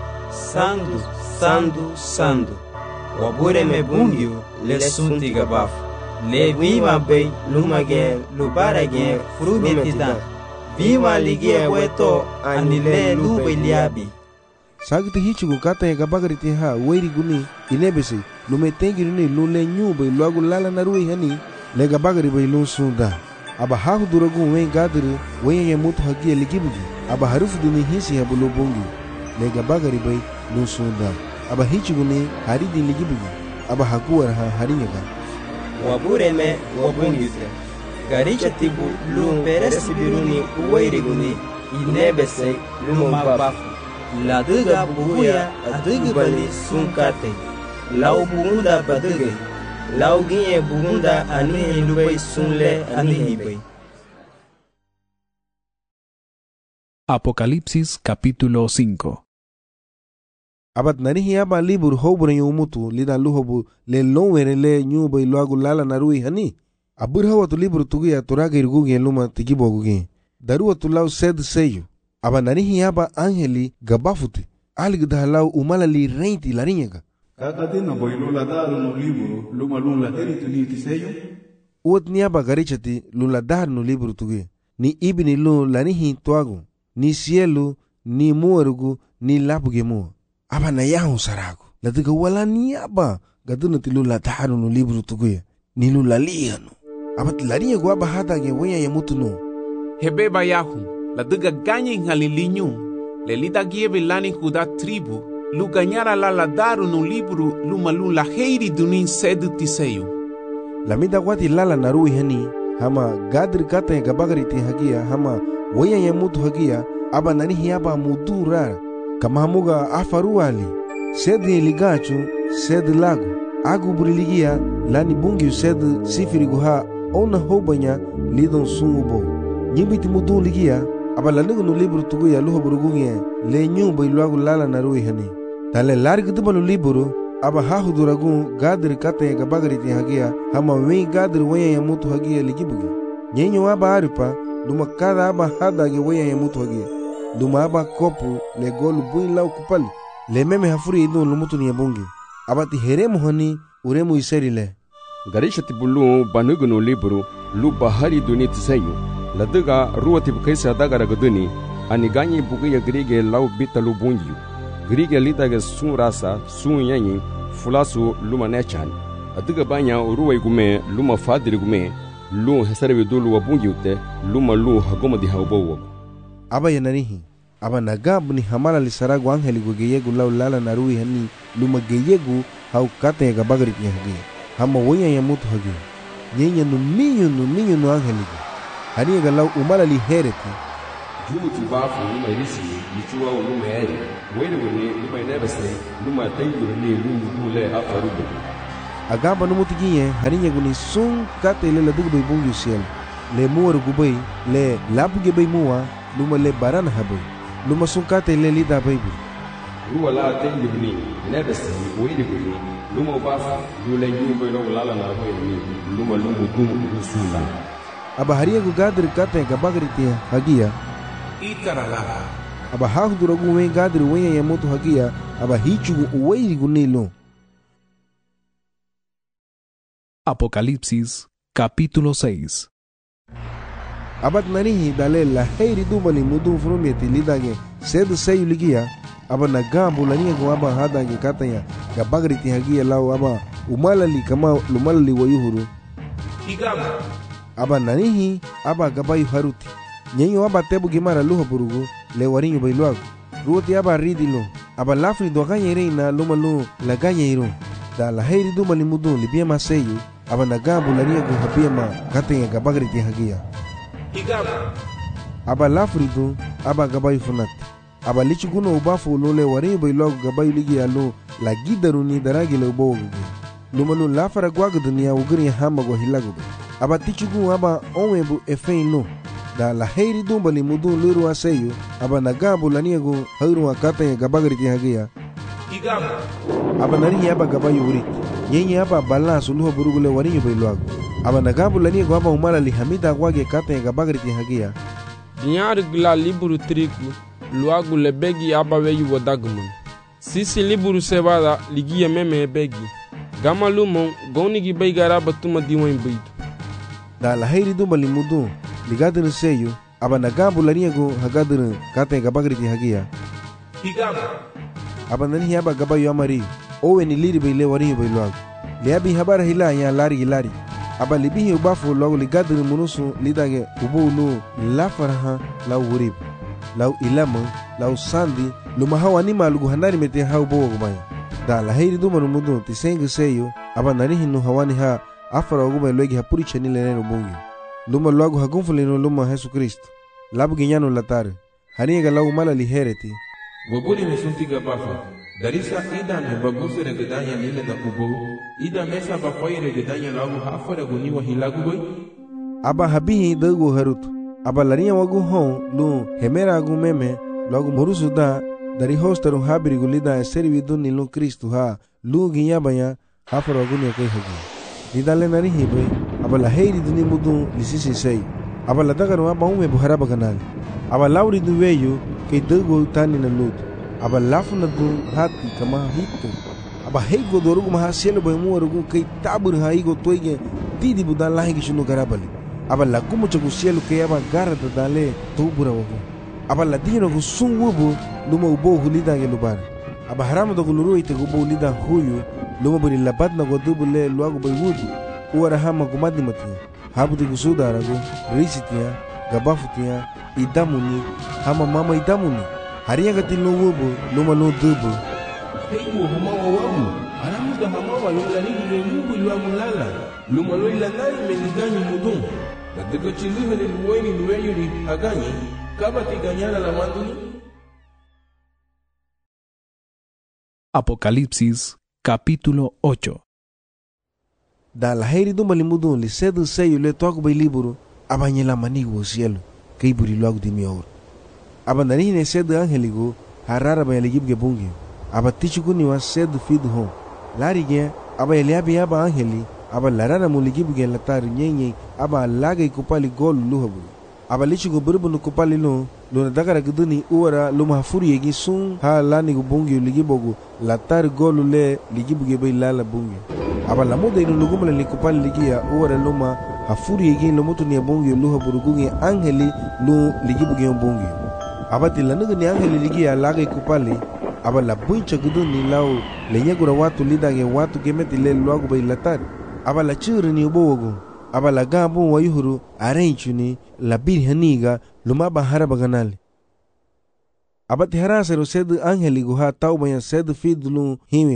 Sandu, sandu, sandu. Wabure me bungyu le sunti gabafu. Le viva bei lumage lubarage frumetida. Viva ligie weto anile lube liabi. Sagiti hichugu kata ya gabagariti ha weiri guni inebesi lume tengiri ni lule nyube luagu lala narui hani le gabagari bai lun sunda. Aba hahu duragu wen gadiri wen ya mutu hagia ligibugi. Aba harufu duni hisi habu lubungi le gabagari bai lun sunda. Aba hichugu ni haridi ligibugi. Aba hakuwar ha harinyaga. Wabure me wabungite. Garicha tibu lum peresi biruni uwairiguni inebese lumabafu. La duga buhuya adugu bali sunkate. Lau buhunda baduge. Lau ginye buhunda anihi lubai sunle anihibai. Apocalipsis capítulo 5. Abat narihi aba libur hobure yumutu lida luhobu le lonwere le nyubai luagu lala narui hani. Abur hawa tu libro tugi ya turaga irgugi luma tigibogugi. Daruwa tu lau sed seyo. Aba narihi aba angeli gabafuti. Aligda lau umalali reinti larinyaga. Kakati na boilu la daru no libro luma lula heri tu ni tiseyo. Uot ni aba garichati lula daru no libro tugi. Ni ibini lu lanihi tuagu. Ni cielo, ni muerugu, ni lapuge mua. Aba na yahu saragu. Latiga wala ni aba. Gaduna ti lula daru no libro tugi. Ni lula lihanu. Abat larinha guaba hadage wenya ya mutu no. Hebeba yahu, la duga ganyi halilinyu, le lida gieve lani kuda tribu, lu ganyara la daru no libru lumalun la heiri dunin sedu tiseyu. La mida wati lala narui hani, hama gadri kata ya gabagariti hagia, hama wenya ya mutu hagia, aba nanihi aba mudu rara, kama hamuga afaruali, sedi ligachu, sedi lagu, agu buriligia, lani bungi sedi sifiri guha, ona hobanya lidon sungubo. Nyibiti mudu ligia, aba lanigu no libro tugu ya luho burugunye, le nyumba iluagu lala narui hani. Tale largi duba no libro, aba hahu duragun gadri kata ya gabagariti hagia, hama wen gadri wenya ya mutu hagia ligibugi. Nyenyo aba aripa, luma kada aba hadage wenya ya mutu hagia. Luma aba kopu, le golu buin lau kupali, le meme hafuri idun lumutu ni yabungi. Abati heremu hani, uremu iseri le. Garisha tibulu banugu no libro lu bahari duni tisayu laduga ruwa tibkaisa dagara guduni ani ganyi bugiya grige lau bita lu bunju grige litaga sun rasa sun yanyi fulasu luma nechan aduga banya ruwa igume luma fadiri gume lu hesarbi dulu wa bunjute luma lu hagoma di haubo aba yanarihi aba nagab ni hamala li saragu angeli gu geyegu lau lala narui hani luma geyegu hau kate ga bagriti hagi hama waya ya mutu hagi nyenya no minyo no angeligo hari ga lau umala li hereti Jumuti bafu numa irisi lichuwa numa yari wele wele numa inebese numa tayu ne lungu le afarubu agamba no mutiginye hari nya guni sun kate le dugu bay bungu ciel le muor gubay le labuge bay muwa numa le barana habay numa sun kate le lida baybu ruwa la tayu ni inebese wele wele numa bafu dule nyumba no lala na hoye numa lungu gumu sunda aba hari ga gadir kate ga bagriti hagia Itarala. Aba hahuduragu wen gadri wen ya moto hagia aba hichugu uweiri gunilo. Apocalipsis capítulo 6. Abat narihi dale la heiri dubali mudu frumeti lidage sedu seyu ligia aba nagambu lania gu aba hadage katanya ga bagriti hagia lau aba umalali kama lumalali wayuhuru. Igamu. Aba narihi aba gabayu haruti. Nyenyo aba tebu gimara luho burugu le warinyo bailuagu ruoti aba ridilo aba lafri do ganya reina lumalu la ganya iro da la heiri duma limudu libia maseyu aba nagambu la riego habia ma katenya gabagriti hagia Igamu. aba lafri do aba gabayu funat aba lichuguno ubafu lo le warinyo bailuagu gabayu ligi alu la gidaruni daragi le ubogu lumalu lafara gwagu dunia ugiri hama go hilagu aba tichugu aba onwebu efein lo da la heiri dumbali mudun luru aseyu aba nagabu laniego hairu akata gabagriti hagia Igamu. aba nari aba gabayu urit nyenye aba bala suluho burugule warinyo bailuagu aba nagabu laniego aba umala li hamida gwage kata gabagriti hagia Dinyar gla liburu triku luagu le begi aba weyu wadagman sisi liburu sebada ligia meme begi gama lumon goni gi baigara batuma diwan baitu da la heiri dumbali mudun ligadin seyu aba nagabu laniego hagadin kata gabagriti hagia Igamu. aba nani aba gabayu amari owe ni liri baile warinyo bailuagu liabi habara hila ya lari aba libihi ubafu logo ligadin munusu lidage ubulu la faraha la urib la ilama la sandi luma hawa ni malugu hanari mete ha ubo gumaya da la heiri dumanu mudu tisengu seyu aba nani hinu hawani ha afara oguma logi hapuri chani leneno bungi luma logo hagunfulino luma Jesu Kristo labu ginyano latare haniga lau mala lihereti Wabuli mesuntiga bafa. Darisa ida me babuse regedanya lile na kubo. Ida mesa bafai regedanya lagu hafa reguni wa hilagu boy. aba habihi dagu harutu aba lariya wagu hon lu hemera agu meme lagu murusu da dari hostaru habiri gulida seri viduni lu Kristo ha lu ginyabanya hafa reguni kai hagi didale nari hibe aba la heiri duni mudu lisisi sei aba la dagaru aba ume buhara baganali aba lauri du weyu ke dagu tani na lut aba lafuna du hati kama hitu aba heigo dorugu maha selo bay muwarugu ke tabur ha igo toige didi budan lahi gishunu garabali aba la kumu chagu selo ke aba garada dale tubura wagu aba la dino gu sunwubu luma ubo hulida ge lubara aba haramu do guluru ite gubo hulida huyu luma buri labat na godubu le luagu bay wudu uwara hama gumadi matia habuti gusuda aragu risitia gabafutia idamuni hama mama idamuni hariya gatilo wubu luma no dubu Heiku huma wawabu. Alamu da hama wa lulani ni mungu luagu lala. Luma lo ilanari meniganyi mudun. Daga chilihe ni luweni luwenyu ni haganyi. Kaba tiganyana la manduni. Apocalipsis capítulo 8. Da la heiri do malimudun li sedu seyu le toaku bay liburu abanyela manigo cielo kay buri logo di mior abanani ne sedu angeligo harara bay ligibge bungi abatichu ni wa sedu fidu hon larige aba eliabi aba angeli aba larana mu ligibge latar nyenye aba lagay kupali gol luhabu aba lichu go burbunu kupali lo na dagara guduni uwara luma furi yegi sun ha lani go bungi ligibogu latar gol le ligibge bay lala bungi aba lamuda inu lugumla likupali ligia uwara luma hafuri yegi lomutu ni bungi luha burugungi angeli lu ligibuge bungi aba tilanuga ni angeli ligia laga kupali aba la buncha guduni lau lenyagura watu lidage watu gemeti le luagu bay latar aba la churi ni ubowogu aba la gabu wayuhuru arenchuni la birhaniga luma bahara baganali aba tiharasero sedu angeli guha taubaya sedu fidulu himiro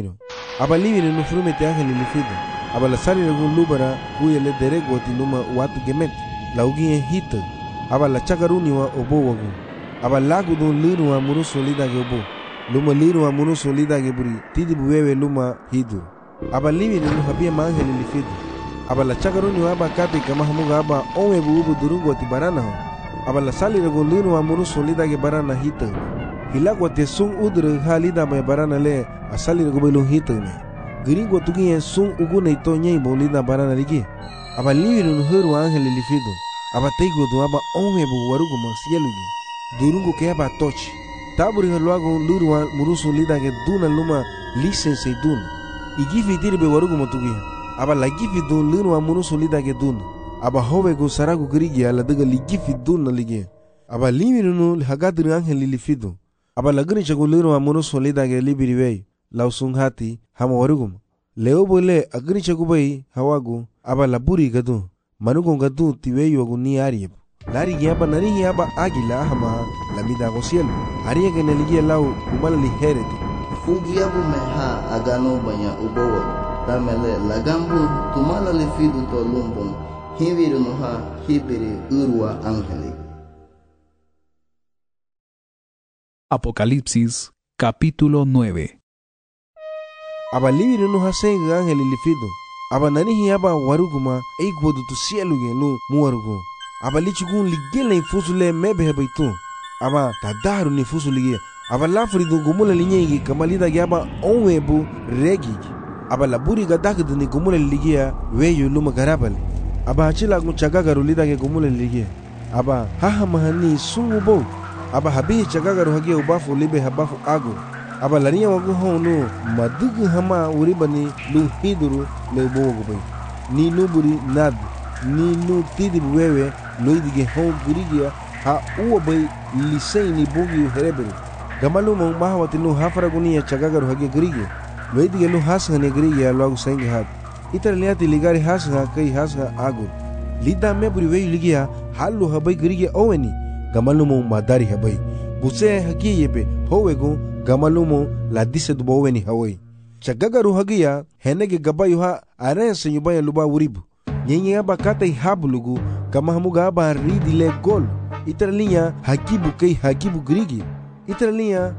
aba livire no frumete ángel lifido, aba la sali lagun lubara kuyele deregoti numa watu gemet, la ugi hita, aba la chakaruni wa obo wagu, aba lagu don liru wa muru solida ge obo, luma liru wa muru solida ge buri, tidi buwewe luma hidu, aba livire no habia ma ángel lifido, aba la chakaruni wa aba kate kama hamuga aba onwe buubu durungoti barana ho, aba la sali lagun liru wa muru solida ge barana hita, hilagwa te sung udre halida me barana le asali lagun belu hita me. Gringo tuki sung ugu na ito nyai bolida barana ligi. Aba livire no heru ángel lifido. Aba teigo do aba onwe bu warugo masielugi. Durungo ke aba tochi. Taburi haluago luruan muruso lida ke duna luma license duna. Igifi tiribe warugo matugi. Aba la gifi dun luruan muruso lida ke duna. Aba hove go sarago grigi ala daga ligifi duna ligi. Aba livire no hagadri ángel lifido. Aba la grincha go luruan muruso lida ke libiri wei. Lausung hati hama warugum leo bole agri chagubai hawagu aba laburi gadu manugo gadu tiweyo agu ni arieb lari giaba nari giaba agila hama lamida go cielo aria que neligia lau umala lihereti fugiabu meha agano banya ubowo tamele lagambu tumala lifidu to lumbum hiviru noha hibiri urwa angeli. Apocalipsis capítulo 9. Aba livire no hasenga ángel lifido. Aba nanihi aba waruguma eikwodu tu cielo gelu muwarugo. Aba lichigun ligela infusule mebe hebaitu. Aba tadaru ni fusulige. Aba lafridu gumula linyegi kamalida aba onwebu regi. Aba laburi gadakdu ni gumula ligia weyo luma garabale. Aba hachila chagagaru lida ge gumula ligia. Aba haha mahani sungubo. Aba habihi chagagaru hagia ubafu libe habafu agu. Aba lariya wagu hono madugu hama uribani lu hiduru le bogo bay ni nuburi nad ni nu tidi wewe loidige hon gurigia ha uwa bay lisay ni bogi herebere gamalu mo mahawati nu hafaraguni chagagaru hage gurige loidige lu hasane gurige lagu sengi hat itarliati ligari hasha kai hasha agur lida meburi we ligia halu habay gurige oweni gamalu mo madari habay buse hakiyebe howego gamalumo la dise du boweni hawai chagagaru hagia henege gabayu ha arense nyubaya luba uribu nyenye aba kata hablugu kama hamuga aba ridi le gol itarlinya hakibu grigi itarlinya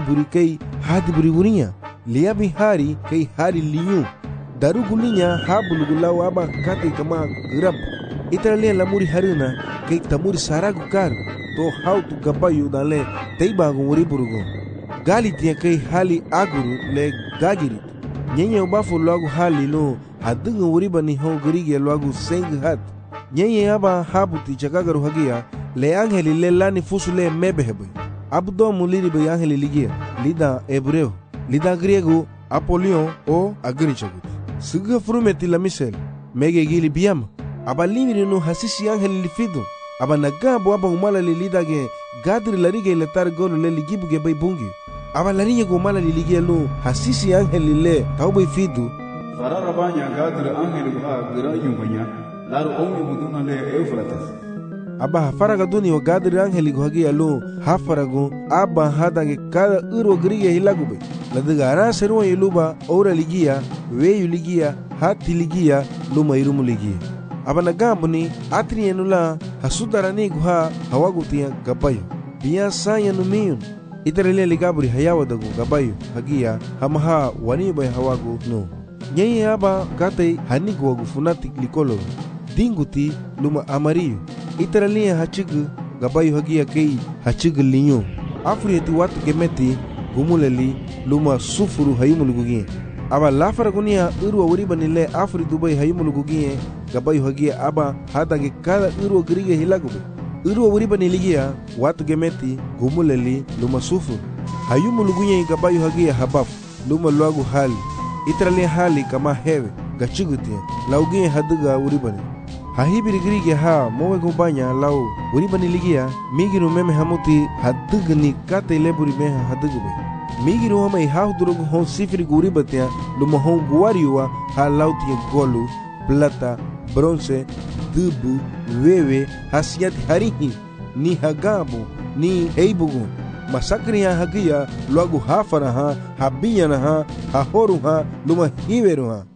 hadiburi urinya liabi hari hari liyu darugulinya hablugu law aba kata kama grab itarlinya lamuri harina kai tamuri saragu karu to how to gabayu dale teibagu uriburugo gali tia kai hali aguru le gagirit nyenye ubafu lagu hali no hadunga uriba ni ho grigi lagu seng hat nyenye aba habuti chagagaru hagia le angeli le lani fusule mebehebe abdo muliri be angeli ligia lida hebreo lida griego apolion o agrichagut suga frumeti la misel mege gili biam aba limiri no hasisi angeli lifido aba nagabo aba umala le lida ge gadri larige le targolo le ligibu ge bay bungi aba larinya go mala liligia lu hasisi angel le taubai fidu farara banya gadri angel ha gira yumbanya laru ongi buduna le Eufrates aba faraga duni o gadri angel go hagia lu hafarago aba hadange kada uro griga hilagube ladiga ara seruwa iluba ora ligia weyu ligia hati ligia luma irumu ligia aba nagambuni atrienula hasudarani guha hawagutia gabayo biya saya numiyun itarele ligaburi hayawa dagu gabayo hagia hamaha wani bay hawagu no nyenye aba kate hanigu wagu funati likolo dinguti luma amariyo itarele hachigu gabayo hagia kei hachigu linyo afrieti watu gemeti gumuleli luma sufuru hayumulugugie aba lafaragunia urwa wuribanile afri dubai hayumulugugie gabayo hagia aba hadange kada urwa grige hilagube urwa wuribaniligia watu gemeti gumuleli luma sufuru hayumulugugie gabayo hagia habafu luma luagu hali itrale hali kama hewe gachigutia laugie haduga wuribani hahibiri grige ha mowe gubanya lau wuribaniligia migiru meme hamuti hadugni kate leburi meha hadugube migiru hama haudrugu hon sifri guribatia luma hon guariwa ha lautia golu plata bronze dubu wewe hasiat harihi ni hagabu ni heibugu masakri ha hagia luagu hafana ha habiyana ha hahoru ha luma hiberu ha.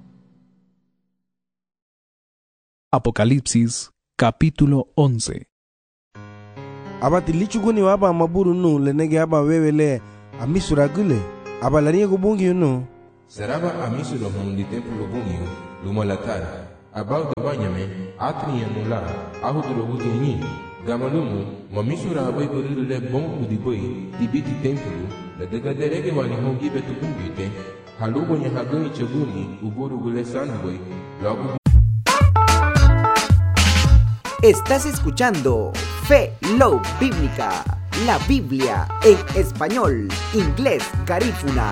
Apocalipsis capítulo 11. Abati lichuguni waba maburu nu lenege aba wewele amisura gule aba lariye kubungi nu Seraba amisuro hon di templo bungio luma latara abau de banyame atri anula ahudro hudini gamalumu mamisura abai buriru le bongu di boy tibiti templo la daga derege wani hongi betu bungite halugo nya hagani chaguni uburu gule sanboy lagu. Estás escuchando Fe Love Bíblica, la Biblia en español, inglés, garífuna.